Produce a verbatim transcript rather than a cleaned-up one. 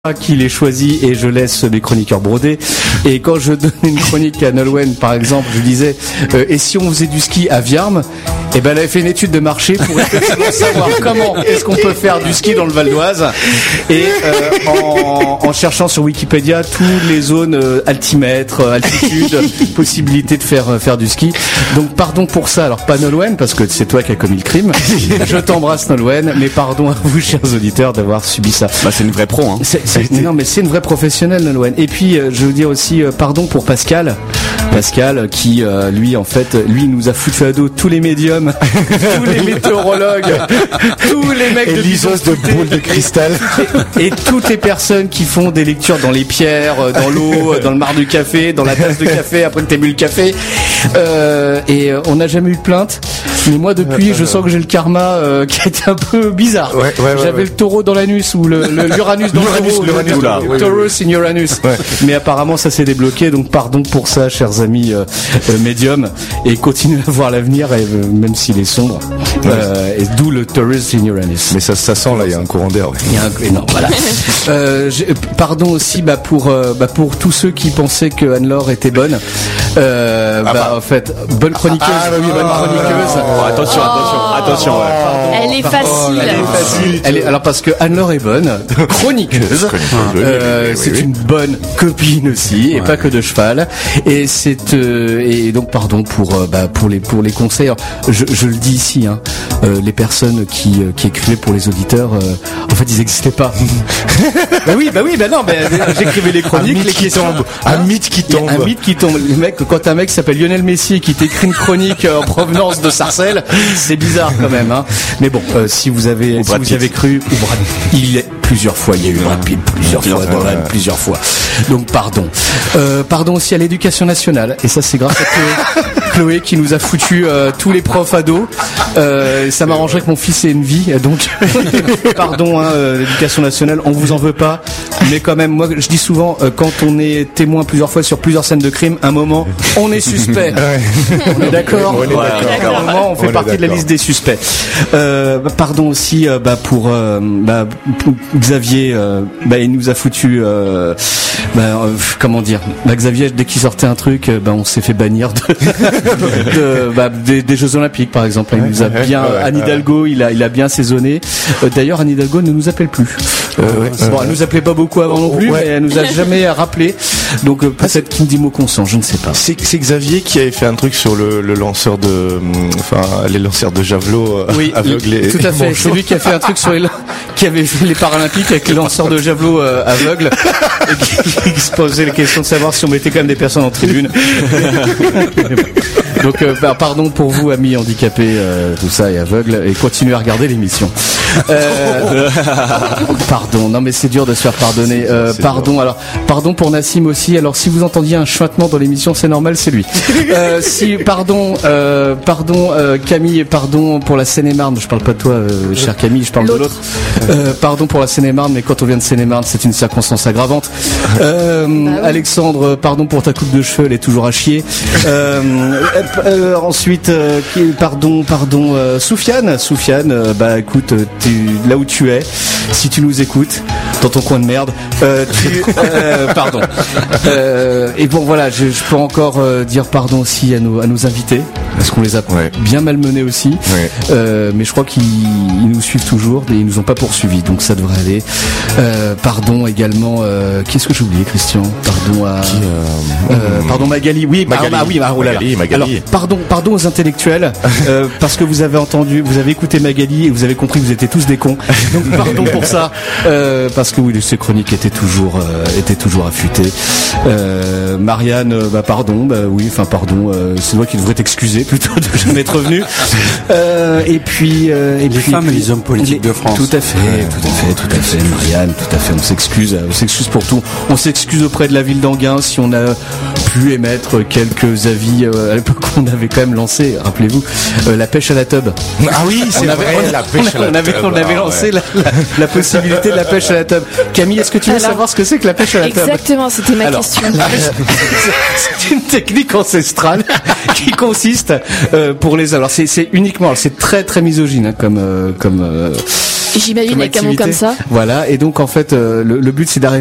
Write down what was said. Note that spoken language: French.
Qui les choisit et je laisse mes chroniqueurs broder. Et quand je donnais une chronique à Nolwenn par exemple, je disais euh, et si on faisait du ski à Viarmes, et ben elle avait fait une étude de marché pour effectivement savoir comment est-ce qu'on peut faire du ski dans le Val d'Oise. Et euh, en, en cherchant sur Wikipédia toutes les zones euh, altimètres, altitude, possibilité de faire euh, faire du ski. Donc pardon pour ça. Alors pas Nolwenn parce que c'est toi qui as commis le crime. Je t'embrasse Nolwenn, mais pardon à vous chers auditeurs d'avoir subi ça. Bah c'est une vraie pro hein. C'est, c'est, non mais c'est une vraie professionnelle Nolwenn. Et puis euh, je veux dire aussi euh, pardon pour Pascal. Pascal qui euh, lui en fait lui nous a foutu à dos tous les médiums, tous les météorologues, tous les mecs et de l'isos de boules de cristal et, et toutes les personnes qui font des lectures dans les pierres, dans l'eau, dans le marc du café, dans la tasse de café après que t'aies bu le café. Euh, et euh, on n'a jamais eu de plainte. Mais moi depuis, je sens que j'ai le karma euh, qui a été un peu bizarre. Ouais, ouais, J'avais ouais, ouais. le taureau dans l'anus ou le, le l'Uranus dans L'Uranus, le l'Uranus, taureau, là, le oui, Taurus in Uranus. Ouais. Mais apparemment ça s'est débloqué, donc pardon pour ça, chers amis euh, euh, médiums, et continuez à voir l'avenir, et, euh, même s'il est sombre. Euh, et d'où le Taurus in Uranus. Mais ça, ça sent là, il y a un courant d'air. Ouais. Il y a un... et non, voilà. euh, j'ai- pardon aussi bah, pour euh, bah, pour tous ceux qui pensaient que Anne-Laure était bonne. Euh, bah, bah. en fait, bonne chroniqueuse. Ah, bah oui, bonne ah, chroniqueuse. Oh, attention, attention, attention. Ouais. Elle est facile. Elle est facile. Elle est, alors parce que Anne-Laure est bonne, chroniqueuse. Euh, c'est une bonne copine aussi, et pas que de cheval. Et c'est euh, et donc pardon pour euh, bah, pour les pour les conseils. Alors, je, je le dis ici, hein, euh, les personnes qui euh, qui écrivaient pour les auditeurs, euh, en fait, ils n'existaient pas. bah oui, bah oui, bah non, bah, j'écrivais les chroniques, mythe les qui questions. tombe. Un mythe qui Il y a tombe. Un mythe qui tombe. Les mecs, quand un mec qui s'appelle Lionel Messi et qui t'écrit une chronique euh, en provenance de Sarcelles, c'est bizarre quand même. Hein. Mais bon, euh, si vous avez, Ou si Brad vous Pitt. avez cru, ou Brad, il est plusieurs fois, il y a eu Brad Pitt plusieurs fois, Dolan plusieurs fois. Donc pardon. Euh, pardon aussi à l'éducation nationale. Et ça, c'est grâce à Chloé, Chloé qui nous a foutu euh, tous les profs à dos. Euh, ça m'arrangerait que mon fils ait une vie. Donc pardon, hein, euh, l'éducation nationale, on vous en veut pas. Mais quand même, moi, je dis souvent, euh, quand on est témoin plusieurs fois sur plusieurs scènes de crime, un moment, on est suspect. On est d'accord. On est d'accord. À un moment, on fait On est partie de la d'accord. liste des suspects. Euh, bah, pardon aussi euh, bah, pour, euh, bah, pour Xavier. Euh, bah, il nous a foutu. Euh, bah, euh, comment dire bah, Xavier, dès qu'il sortait un truc, euh, bah, on s'est fait bannir de, de, bah, des, des Jeux Olympiques, par exemple. Il nous a ouais, bien. ouais, ouais, Anne ouais. Hidalgo, il a, il a bien saisonné. Euh, D'ailleurs, Anne Hidalgo ne nous appelle plus. Euh, ouais, bon, elle nous appelait pas beaucoup avant non plus, Ouais. mais elle nous a jamais rappelé. Donc euh, peut-être qu'il me dit mot consent, je ne sais pas. C'est, c'est Xavier qui avait fait un truc sur le, le lanceur de, hum, enfin, les lanceurs de javelot euh, Oui, aveuglés. tout à fait. C'est lui qui a fait un truc sur les, qui avait fait les Paralympiques avec les lanceurs de javelot euh, aveugles et qui, qui se posait la question de savoir si on mettait quand même des personnes en tribune. Donc, euh, bah, pardon pour vous, amis handicapés, euh, tout ça et aveugles, et continuez à regarder l'émission. Euh, pardon, non mais c'est dur de se faire pardonner. Euh, pardon, alors pardon pour Nassim aussi. Alors si vous entendiez un chuintement dans l'émission, c'est normal, c'est lui. Euh, si, pardon, euh, pardon euh, Camille, pardon pour la Seine-et-Marne. Je parle pas de toi, euh, cher Camille, je parle de l'autre. Euh, pardon pour la Seine-et-Marne, mais quand on vient de Seine-et-Marne, c'est une circonstance aggravante. Euh, Alexandre, pardon pour ta coupe de cheveux, elle est toujours à chier. Euh, euh, euh, ensuite, euh, qui- pardon, pardon, euh, Soufiane, Soufiane, euh, bah écoute, euh, tu, là où tu es, si tu nous écoutes, dans ton coin de merde, euh, tu, euh, pardon. Euh, et bon voilà, je, je peux encore euh, dire pardon aussi à nos, à nos invités, parce qu'on les a Ouais. bien malmenés aussi. Ouais. Euh, mais je crois qu'ils ils nous suivent toujours, mais ils nous ont pas poursuivis, donc ça devrait aller. Euh, pardon également. Euh, Qu'est-ce que j'ai oublié, Christian? Pardon à. Euh, pardon Magali. Oui, Magali. ah, bah oui, bah, oh là là. Magali, Magali. Alors pardon, pardon aux intellectuels, euh, parce que vous avez entendu, vous avez écouté Magali et vous avez compris que vous étiez tous des cons. Donc pardon pour ça, euh, parce que oui, ces chroniques étaient toujours, euh, étaient toujours affûtées. Euh, Marianne, euh, bah pardon, bah oui, enfin pardon, euh, c'est moi qui devrais t'excuser plutôt de jamais être venu. Euh, et puis, euh, et Les puis, femmes et puis- les hommes politiques de France. Tout à fait, tout à fait, tout à fait, Marianne, tout à fait. On s'excuse, on s'excuse pour tout. On s'excuse auprès de la ville d'Anguin si on a pu émettre quelques avis. Euh, à l'époque, on avait quand même lancé, rappelez-vous, euh, la pêche à la tub. Ah oui, c'est On avait, vrai, on, la pêche à la on avait, tub. on avait Ah, lancé ouais. la, la, la possibilité de la pêche à la tub. Camille, est-ce que tu veux Alors, savoir ce que c'est que la pêche à la tub? Exactement, c'était ma Alors, question. c'est une technique ancestrale qui consiste euh, pour les alors c'est c'est uniquement alors c'est très très misogyne hein, comme euh, comme euh, J'imagine comme avec un mot activité. comme ça. Voilà, et donc en fait, euh, le, le but c'est d'arriver